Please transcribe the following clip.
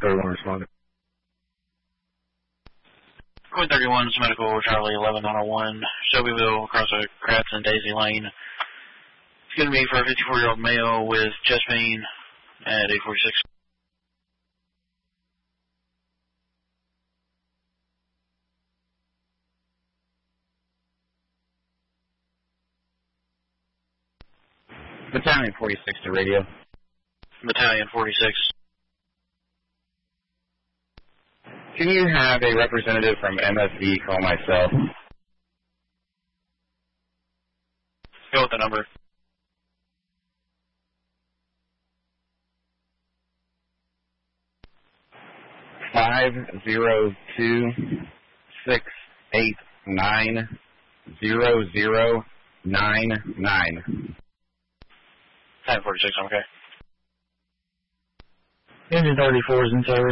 31 responded. Queen 31, it's medical, Charlie 11101, Shelbyville, across Kratz and Daisy Lane. It's going to be for a 54-year-old male with chest pain at 846. Battalion 46 to radio. Battalion 46. Can you have a representative from MSV call my cell? Go with the number. Five 502-689-0099. 1046, okay. Engine 34 is in service.